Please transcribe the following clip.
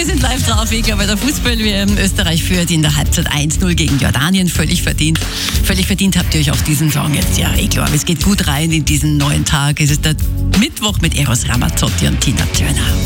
Wir sind live drauf, egal bei der Fußball-WM. Österreich führt in der Halbzeit 1-0 gegen Jordanien. Völlig verdient. Völlig verdient habt ihr euch auch diesen Song jetzt. Ja, klar. Es geht gut rein in diesen neuen Tag. Es ist der Mittwoch mit Eros Ramazzotti und Tina Turner.